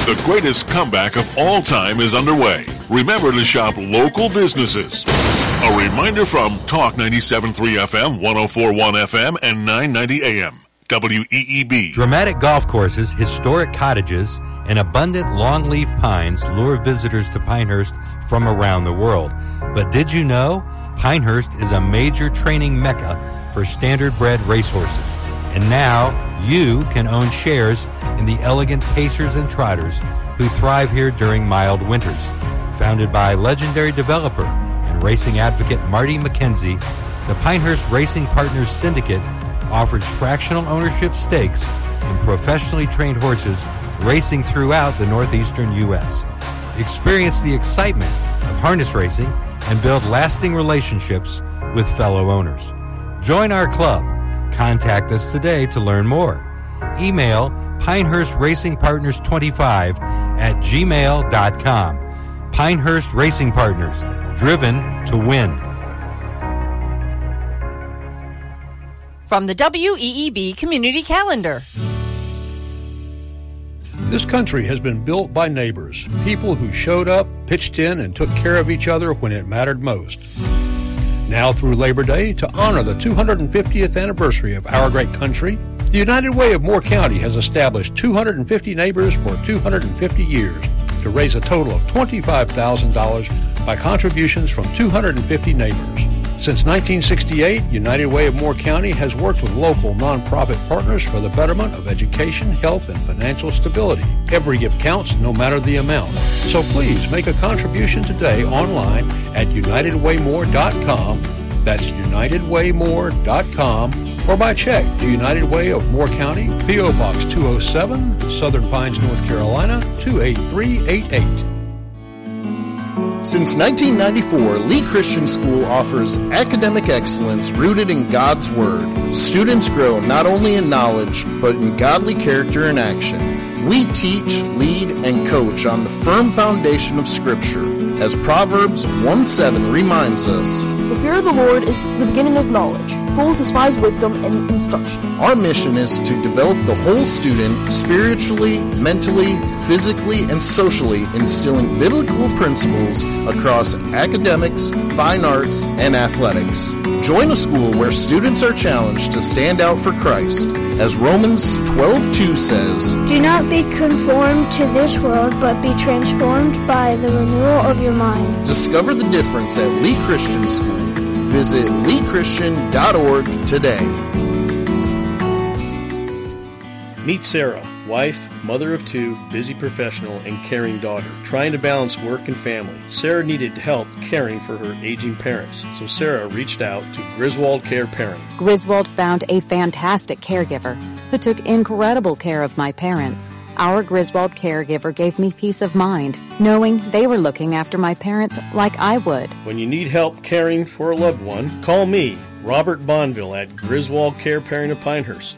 The greatest comeback of all time is underway. Remember to shop local businesses. A reminder from Talk 97.3 FM, 104.1 FM, and 990 AM. WEEB. Dramatic golf courses, historic cottages, and abundant longleaf pines lure visitors to Pinehurst from around the world. But did you know Pinehurst is a major training mecca for standardbred racehorses? And now you can own shares in the elegant pacers and trotters who thrive here during mild winters. Founded by legendary developer and racing advocate Marty McKenzie, the Pinehurst Racing Partners Syndicate offers fractional ownership stakes in professionally trained horses racing throughout the northeastern U.S. Experience the excitement of harness racing and build lasting relationships with fellow owners. Join our club. Contact us today to learn more. Email PinehurstRacingPartners25@gmail.com. Pinehurst Racing Partners, driven to win. From the WEEB Community Calendar. This country has been built by neighbors, people who showed up, pitched in, and took care of each other when it mattered most. Now through Labor Day, to honor the 250th anniversary of our great country, the United Way of Moore County has established 250 neighbors for 250 years to raise a total of $25,000 by contributions from 250 neighbors. Since 1968, United Way of Moore County has worked with local nonprofit partners for the betterment of education, health, and financial stability. Every gift counts, no matter the amount. So please make a contribution today online at UnitedWayMore.com. That's UnitedWayMore.com, or by check to United Way of Moore County, P.O. Box 207, Southern Pines, North Carolina, 28388. Since 1994, Lee Christian School offers academic excellence rooted in God's Word. Students grow not only in knowledge, but in godly character and action. We teach, lead, and coach on the firm foundation of Scripture. As Proverbs 1:7 reminds us, "The fear of the Lord is the beginning of knowledge. Fools despise wisdom and instruction." Our mission is to develop the whole student spiritually, mentally, physically, and socially, instilling biblical principles across academics, fine arts, and athletics. Join a school where students are challenged to stand out for Christ. As Romans 12:2 says, "Do not be conformed to this world, but be transformed by the renewal of your mind." Discover the difference at Lee Christian School. Visit leechristian.org today. Meet Sarah, wife, mother of two, busy professional, and caring daughter, trying to balance work and family. Sarah needed help caring for her aging parents, so Sarah reached out to Griswold Care Parent. Griswold found a fantastic caregiver who took incredible care of my parents. Our Griswold caregiver gave me peace of mind, knowing they were looking after my parents like I would. When you need help caring for a loved one, call me, Robert Bonville, at Griswold Care Parent of Pinehurst,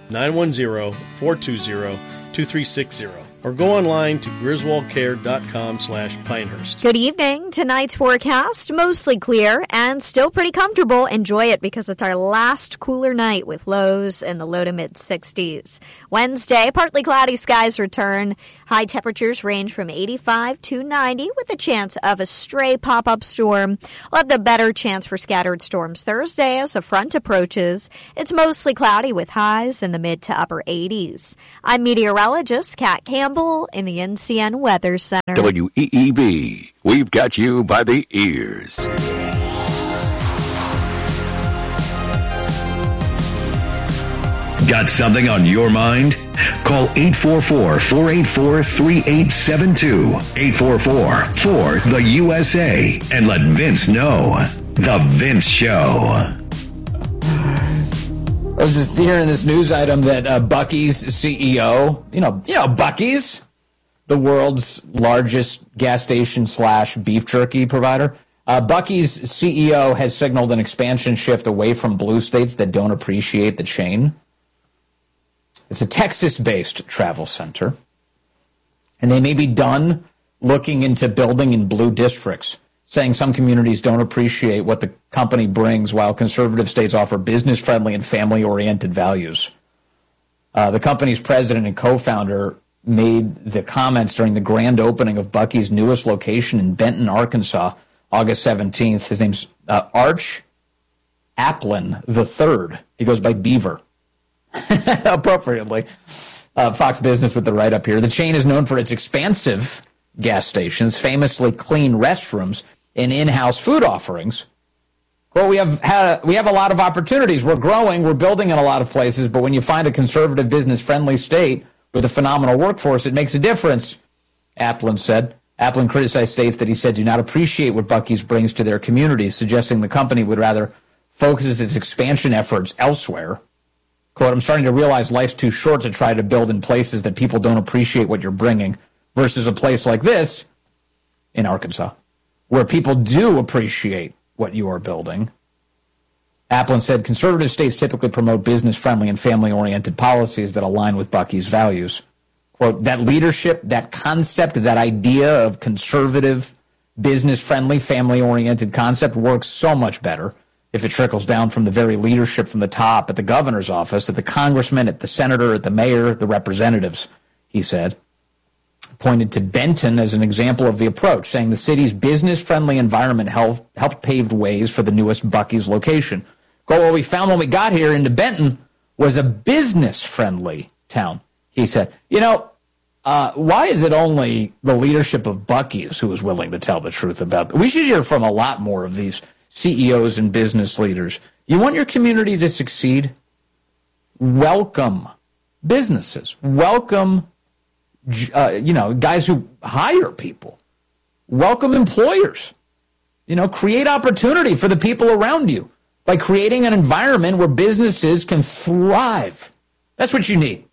910-420-2360. Or go online to griswoldcare.com/Pinehurst. Good evening. Tonight's forecast, mostly clear and still pretty comfortable. Enjoy it because it's our last cooler night with lows in the low to mid 60s. Wednesday, partly cloudy skies return. High temperatures range from 85 to 90 with a chance of a stray pop-up storm. We'll have the better chance for scattered storms Thursday as a front approaches. It's mostly cloudy with highs in the mid to upper 80s. I'm meteorologist Kat Campbell in the NCN Weather Center. WEEB, we've got you by the ears. Got something on your mind? Call 844-484-3872, 844-4-THE-USA, and let Vince know. The Vince Show. I was just hearing this news item that Buc-ee's CEO, you know Buc-ee's, the world's largest gas station / beef jerky provider. Buc-ee's CEO has signaled an expansion shift away from blue states that don't appreciate the chain. It's a Texas-based travel center, and they may be done looking into building in blue districts, saying some communities don't appreciate what the company brings while conservative states offer business-friendly and family-oriented values. The company's president and co-founder made the comments during the grand opening of Buc-ee's newest location in Benton, Arkansas, August 17th. His name's Arch Applin III. He goes by Beaver, appropriately. Fox Business with the write-up here. The chain is known for its expansive gas stations, famously clean restrooms, and in-house food offerings. Well, we have a lot of opportunities. We're growing. We're building in a lot of places. But when you find a conservative, business-friendly state with a phenomenal workforce, it makes a difference, Applin said. Applin criticized states that he said do not appreciate what Buc-ee's brings to their communities, suggesting the company would rather focus its expansion efforts elsewhere. Quote, I'm starting to realize life's too short to try to build in places that people don't appreciate what you're bringing versus a place like this in Arkansas, where people do appreciate what you are building. Applin said conservative states typically promote business-friendly and family-oriented policies that align with Buc-ee's values. Quote, that leadership, that concept, that idea of conservative, business-friendly, family-oriented concept works so much better if it trickles down from the very leadership from the top at the governor's office, at the congressman, at the senator, at the mayor, the representatives, he said. Pointed to Benton as an example of the approach, saying the city's business-friendly environment helped pave ways for the newest Buc-ee's location. Quote, what we found when we got here into Benton was a business-friendly town, he said. You know, why is it only the leadership of Buc-ee's who is willing to tell the truth about that? We should hear from a lot more of these CEOs and business leaders. You want your community to succeed? Welcome businesses. Welcome guys who hire people. Welcome employers. Create opportunity for the people around you by creating an environment where businesses can thrive. That's what you need.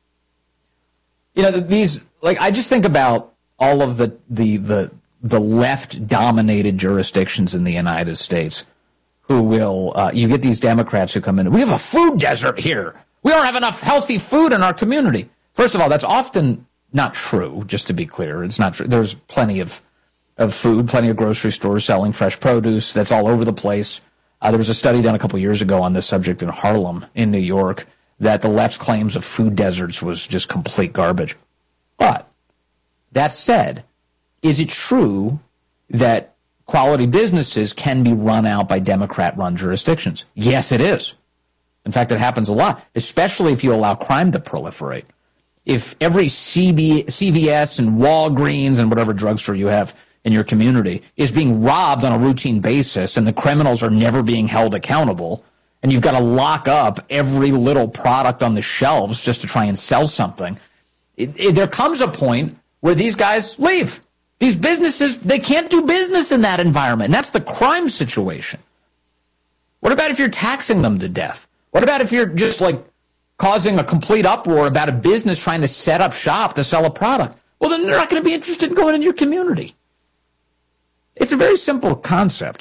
I just think about all of the left-dominated jurisdictions in the United States who will, you get these Democrats who come in, we have a food desert here. We don't have enough healthy food in our community. First of all, that's often not true, just to be clear. It's not true. There's plenty of food, plenty of grocery stores selling fresh produce. That's all over the place. There was a study done a couple years ago on this subject in Harlem, in New York, that the left's claims of food deserts was just complete garbage. But that said, is it true that quality businesses can be run out by Democrat-run jurisdictions? Yes, it is. In fact, it happens a lot, especially if you allow crime to proliferate. If every CVS and Walgreens and whatever drugstore you have in your community is being robbed on a routine basis and the criminals are never being held accountable, and you've got to lock up every little product on the shelves just to try and sell something, there comes a point where these guys leave. These businesses, they can't do business in that environment. And that's the crime situation. What about if you're taxing them to death? What about if you're just causing a complete uproar about a business trying to set up shop to sell a product? Well, then they're not going to be interested in going in your community. It's a very simple concept.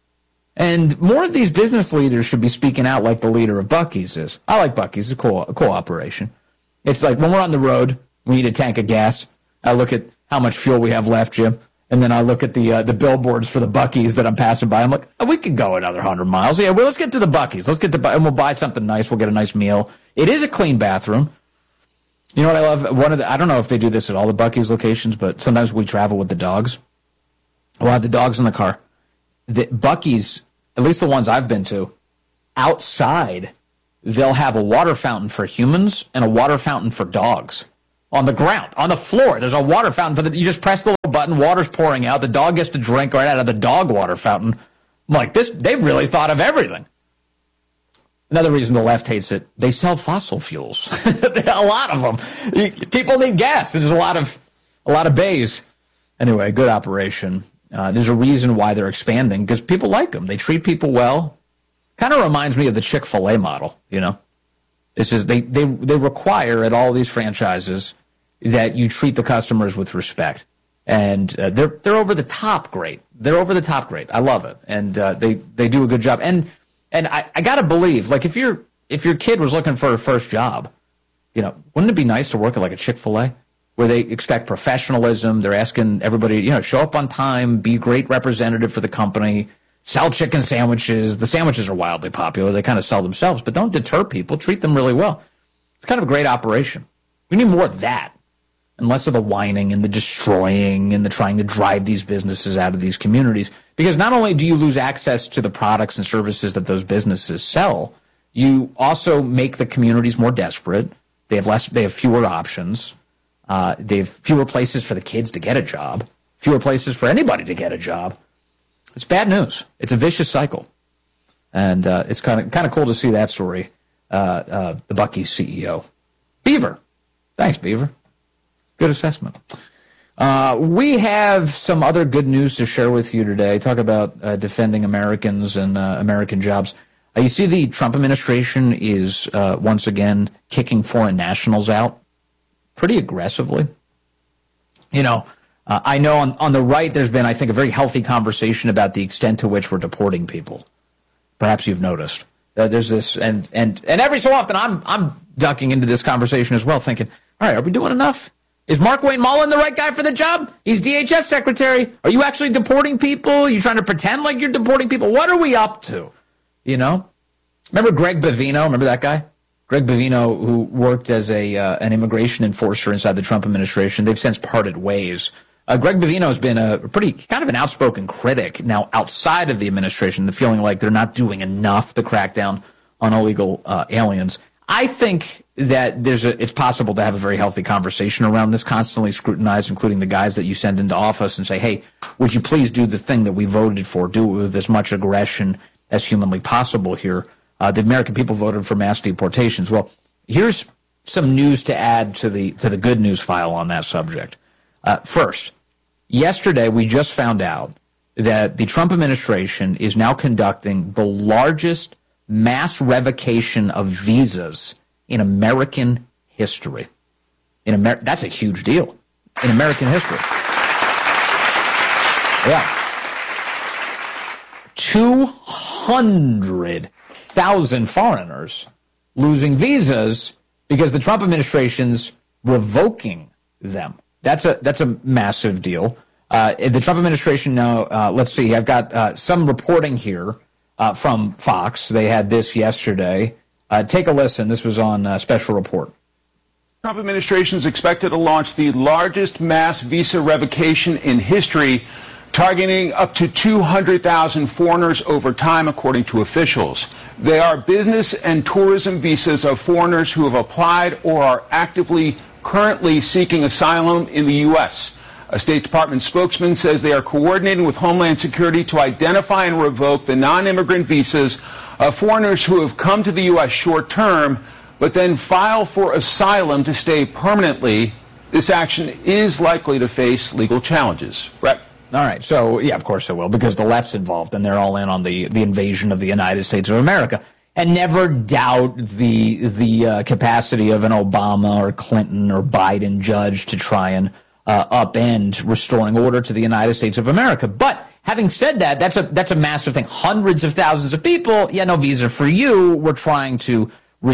And more of these business leaders should be speaking out like the leader of Buc-ee's is. I like Buc-ee's. It's a cool operation. It's like when we're on the road, we need a tank of gas. I look at how much fuel we have left, Jim. And then I look at the billboards for the Buc-ee's that I'm passing by. I'm like, we could go another 100 miles. Yeah, well, let's get to the Buc-ee's. And we'll buy something nice. We'll get a nice meal. It is a clean bathroom. You know what I love? I don't know if they do this at all the Buc-ee's locations, but sometimes we travel with the dogs. We'll have the dogs in the car. The Buc-ee's, at least the ones I've been to, outside, they'll have a water fountain for humans and a water fountain for dogs. On the ground, on the floor, there's a water fountain. You just press the little button, water's pouring out. The dog gets to drink right out of the dog water fountain. I'm like, they've really thought of everything. Another reason the left hates it, they sell fossil fuels. A lot of them. People need gas. There's a lot of bays. Anyway, good operation. There's a reason why they're expanding, because people like them. They treat people well. Kind of reminds me of the Chick-fil-A model, It's just they require at all these franchises that you treat the customers with respect. And they're over the top great. They're over the top great. I love it. And they do a good job. And I got to believe, if your kid was looking for a first job, wouldn't it be nice to work at a Chick-fil-A where they expect professionalism? They're asking everybody, show up on time, be a great representative for the company, sell chicken sandwiches. The sandwiches are wildly popular. They kind of sell themselves, but don't deter people. Treat them really well. It's kind of a great operation. We need more of that. and less of the whining and the destroying and the trying to drive these businesses out of these communities. Because not only do you lose access to the products and services that those businesses sell, you also make the communities more desperate. They have fewer options. They have fewer places for the kids to get a job, fewer places for anybody to get a job. It's bad news. It's a vicious cycle. And it's kind of cool to see that story. The Buc-ee's CEO. Beaver. Thanks, Beaver. Good assessment. We have some other good news to share with you today. Talk about defending Americans and American jobs. You see the Trump administration is once again kicking foreign nationals out pretty aggressively. I know on the right there's been, I think, a very healthy conversation about the extent to which we're deporting people. Perhaps you've noticed. There's this, and every so often I'm ducking into this conversation as well, thinking, all right, are we doing enough? Is Mark Wayne Mullen the right guy for the job? He's DHS secretary. Are you actually deporting people? Are you trying to pretend like you're deporting people? What are we up to? Remember Greg Bovino? Remember that guy? Greg Bovino, who worked as an immigration enforcer inside the Trump administration. They've since parted ways. Greg Bovino has been a pretty kind of an outspoken critic now outside of the administration, the feeling like they're not doing enough to crack down on illegal aliens. I think that it's possible to have a very healthy conversation around this, constantly scrutinize, including the guys that you send into office, and say, hey, would you please do the thing that we voted for, do it with as much aggression as humanly possible here. The American people voted for mass deportations. Well, here's some news to add to the good news file on that subject. First, yesterday we just found out that the Trump administration is now conducting the largest mass revocation of visas in American history. That's a huge deal in American history. Yeah. 200,000 foreigners losing visas because the Trump administration's revoking them. That's a massive deal. The Trump administration now, let's see, I've got some reporting here from Fox. They had this yesterday. Take a listen. This was on Special Report. Trump administration is expected to launch the largest mass visa revocation in history, targeting up to 200,000 foreigners over time, according to officials. They are business and tourism visas of foreigners who have applied or are currently seeking asylum in the U.S. A State Department spokesman says they are coordinating with Homeland Security to identify and revoke the non-immigrant visas of foreigners who have come to the U.S. short term, but then file for asylum to stay permanently. This action is likely to face legal challenges. Brett? All right. So, yeah, of course it will, because the left's involved, and they're all in on the invasion of the United States of America. And never doubt the capacity of an Obama or Clinton or Biden judge to try and upend restoring order to the United States of America. But having said that, that's a massive thing. Hundreds of thousands of people, no visa for you. We're trying to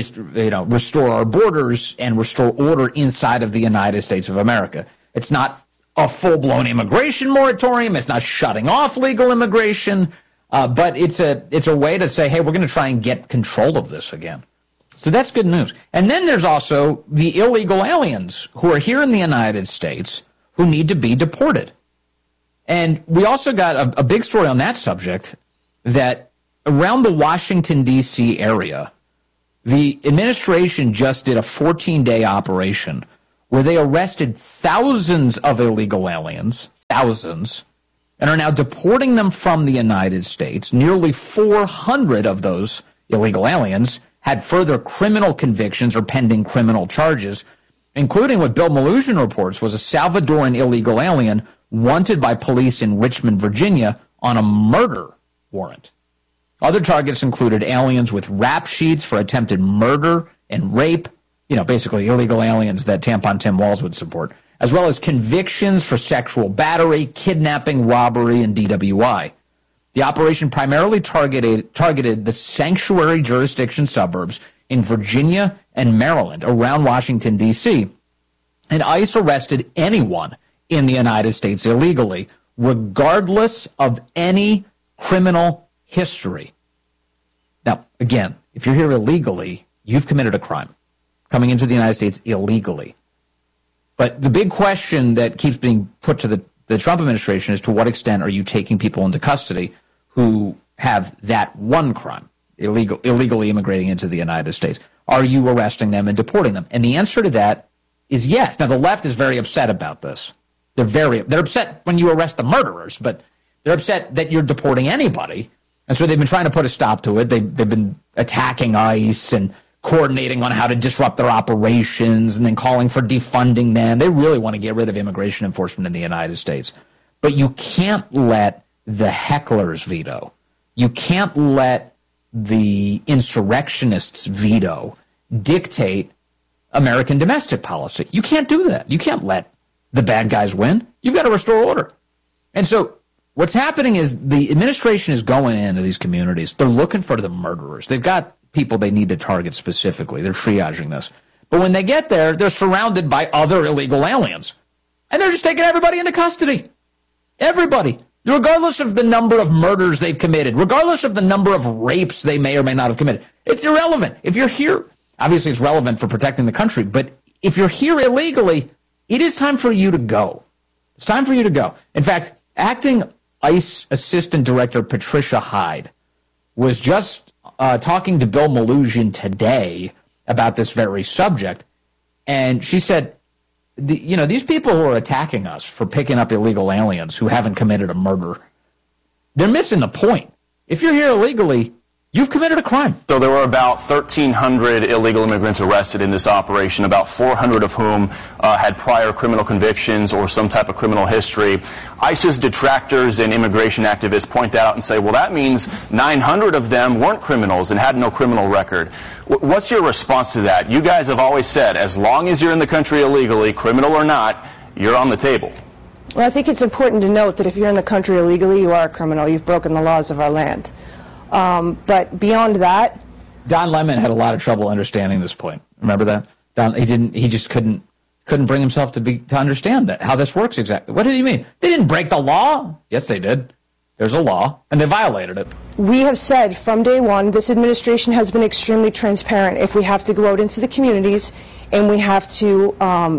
restore our borders and restore order inside of the United States of America. It's not a full-blown immigration moratorium. It's not shutting off legal immigration. But it's a way to say, hey, we're going to try and get control of this again. So that's good news. And then there's also the illegal aliens who are here in the United States who need to be deported. And we also got a big story on that subject, that around the Washington, D.C. area, the administration just did a 14-day operation where they arrested thousands of illegal aliens, thousands, and are now deporting them from the United States. Nearly 400 of those illegal aliens had further criminal convictions or pending criminal charges, including what Bill Maluzhin reports was a Salvadoran illegal alien wanted by police in Richmond, Virginia, on a murder warrant. Other targets included aliens with rap sheets for attempted murder and rape, basically illegal aliens that Tampon Tim Walz would support, as well as convictions for sexual battery, kidnapping, robbery, and DWI. The operation primarily targeted the sanctuary jurisdiction suburbs in Virginia and Maryland around Washington, D.C., and ICE arrested anyone in the United States illegally, regardless of any criminal history. Now, again, if you're here illegally, you've committed a crime, coming into the United States illegally. But the big question that keeps being put to the Trump administration is, to what extent are you taking people into custody who have that one crime, illegally immigrating into the United States? Are you arresting them and deporting them? And the answer to that is yes. Now, the left is very upset about this. They're upset when you arrest the murderers, but they're upset that you're deporting anybody. And so they've been trying to put a stop to it. They've been attacking ICE and coordinating on how to disrupt their operations and then calling for defunding them. They really want to get rid of immigration enforcement in the United States. But you can't let the hecklers veto. You can't let the insurrectionists veto dictate American domestic policy. You can't do that. You can't let the bad guys win. You've got to restore order. And so what's happening is the administration is going into these communities. They're looking for the murderers. They've got people they need to target specifically. They're triaging this. But when they get there, they're surrounded by other illegal aliens. And they're just taking everybody into custody. Everybody. Regardless of the number of murders they've committed, regardless of the number of rapes they may or may not have committed. It's irrelevant. If you're here, obviously it's relevant for protecting the country, but if you're here illegally, it is time for you to go. It's time for you to go. In fact, acting ICE Assistant Director Patricia Hyde was just talking to Bill Malugin today about this very subject, and she said, these people who are attacking us for picking up illegal aliens who haven't committed a murder, they're missing the point. If you're here illegally, you've committed a crime. So there were about 1,300 illegal immigrants arrested in this operation, about 400 of whom had prior criminal convictions or some type of criminal history. ICE's detractors and immigration activists point out and say, well, that means 900 of them weren't criminals and had no criminal record. What's your response to that? You guys have always said, as long as you're in the country illegally, criminal or not, you're on the table. Well, I think it's important to note that if you're in the country illegally, you are a criminal. You've broken the laws of our land. But beyond that, Don Lemon had a lot of trouble understanding this point. Remember that? He just couldn't bring himself to understand that, how this works exactly. What did he mean? They didn't break the law. Yes, they did. There's a law, and they violated it. We have said from day one, this administration has been extremely transparent. If we have to go out into the communities and we have to,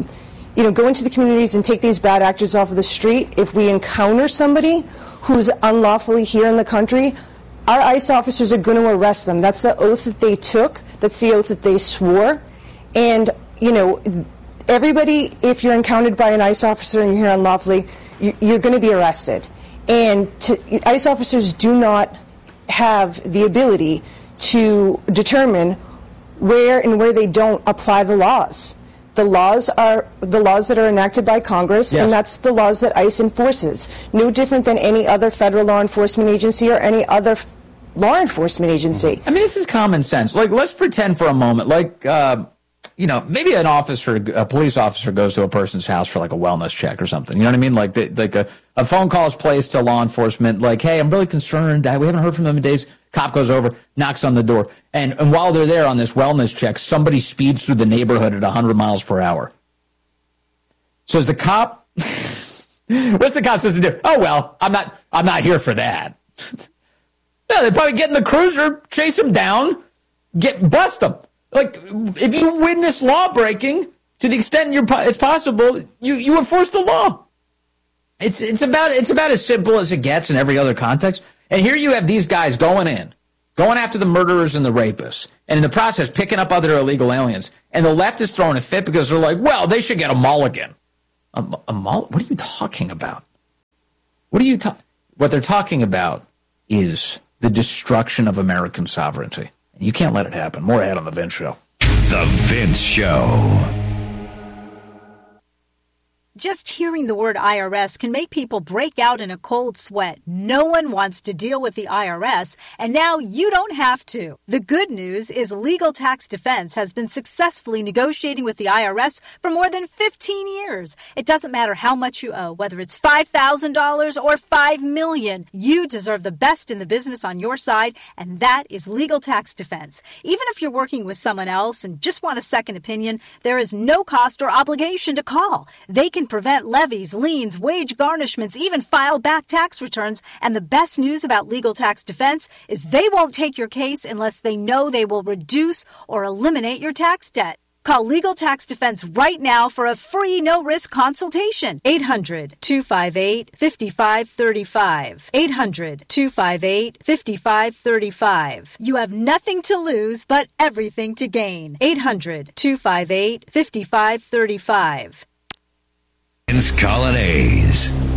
go into the communities and take these bad actors off of the street, if we encounter somebody who's unlawfully here in the country, our ICE officers are going to arrest them. That's the oath that they took. That's the oath that they swore. And, everybody, if you're encountered by an ICE officer and you're here unlawfully, you're going to be arrested. And ICE officers do not have the ability to determine where they don't apply the laws. The laws are the laws that are enacted by Congress, yes. And that's the laws that ICE enforces. No different than any other federal law enforcement agency or any other law enforcement agency. I mean, this is common sense. Like, let's pretend for a moment, maybe a police officer goes to a person's house for like a wellness check or something. You know what I mean? Like a phone call is placed to law enforcement, like, hey, I'm really concerned. We haven't heard from them in days. Cop goes over, knocks on the door. And while they're there on this wellness check, somebody speeds through the neighborhood at 100 miles per hour. So is the cop, what's the cop supposed to do? Oh, well, I'm not here for that. Yeah, they probably get in the cruiser, chase him down, bust him. Like, if you witness law breaking, to the extent it's possible, you enforce the law. It's about as simple as it gets in every other context. And here you have these guys going after the murderers and the rapists, and in the process picking up other illegal aliens. And the left is throwing a fit because they're like, well, they should get a mulligan. What are you talking about? What they're talking about is the destruction of American sovereignty. You can't let it happen. More ahead on The Vince Show. The Vince Show. Just hearing the word IRS can make people break out in a cold sweat. No one wants to deal with the IRS, and now you don't have to. The good news is Legal Tax Defense has been successfully negotiating with the IRS for more than 15 years. It doesn't matter how much you owe, whether it's $5,000 or $5 million. You deserve the best in the business on your side, and that is Legal Tax Defense. Even if you're working with someone else and just want a second opinion, there is no cost or obligation to call. They can prevent levies, liens, wage garnishments, even file back tax returns. And the best news about Legal Tax Defense is they won't take your case unless they know they will reduce or eliminate your tax debt. Call Legal Tax Defense right now for a free no-risk consultation. 800-258-5535. 800-258-5535. You have nothing to lose but everything to gain. 800-258-5535. Vince Colonnese.